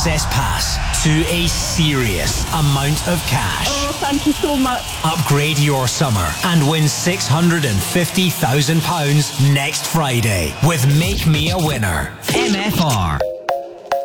access pass to a serious amount of cash. Oh, thank you so much. Upgrade your summer and win £650,000 next Friday with Make Me a Winner. MFR.